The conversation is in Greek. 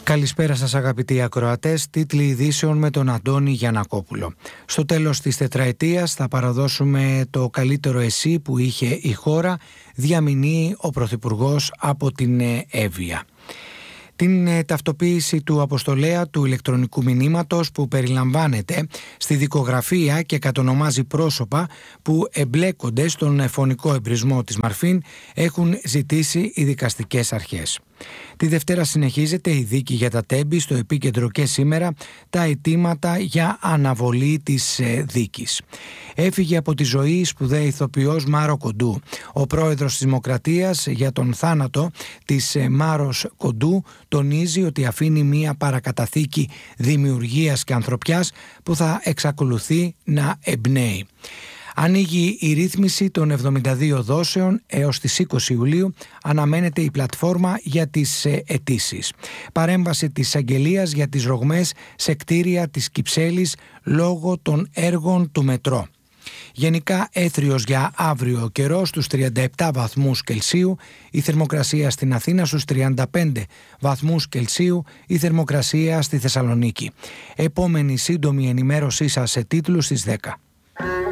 Καλησπέρα σας αγαπητοί ακροατές, τίτλοι ειδήσεων με τον Αντώνη Γιαννακόπουλο. Στο τέλος της τετραετίας θα παραδώσουμε το καλύτερο εσύ που είχε η χώρα, διαμηνύει ο Πρωθυπουργός από την Εύβοια. Την ταυτοποίηση του αποστολέα του ηλεκτρονικού μηνύματος που περιλαμβάνεται στη δικογραφία και κατονομάζει πρόσωπα που εμπλέκονται στον φωνικό εμπρισμό της Μαρφίν έχουν ζητήσει οι δικαστικές αρχές. Τη Δευτέρα συνεχίζεται η δίκη για τα Τέμπη στο επίκεντρο και σήμερα τα αιτήματα για αναβολή της δίκης. Έφυγε από τη ζωή η σπουδαία ηθοποιός Μάρο Κοντού. Ο πρόεδρος της Δημοκρατίας για τον θάνατο της Μάρος Κοντού τονίζει ότι αφήνει μία παρακαταθήκη δημιουργίας και ανθρωπιάς που θα εξακολουθεί να εμπνέει. Ανοίγει η ρύθμιση των 72 δόσεων έως τις 20 Ιουλίου, αναμένεται η πλατφόρμα για τις αιτήσεις. Παρέμβαση της εισαγγελίας για τις ρογμές σε κτίρια της Κυψέλης λόγω των έργων του μετρό. Γενικά έθριος για αύριο ο καιρός στους 37 βαθμούς Κελσίου, η θερμοκρασία στην Αθήνα στους 35 βαθμούς Κελσίου, η θερμοκρασία στη Θεσσαλονίκη. Επόμενη σύντομη ενημέρωσή σας σε τίτλους στις 10.